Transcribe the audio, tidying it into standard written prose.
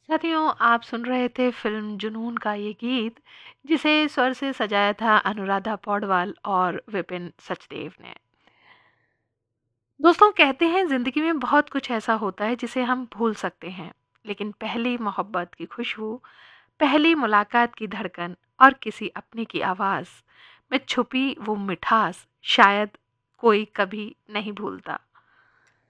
साथियों, आप सुन रहे थे फिल्म जुनून का ये गीत, जिसे स्वर से सजाया था अनुराधा पौडवाल और विपिन सचदेव ने। दोस्तों, कहते हैं जिंदगी में बहुत कुछ ऐसा होता है जिसे हम भूल सकते हैं, लेकिन पहली मोहब्बत की खुशबू, पहली मुलाकात की धड़कन और किसी अपने की आवाज में छुपी वो मिठास शायद कोई कभी नहीं भूलता।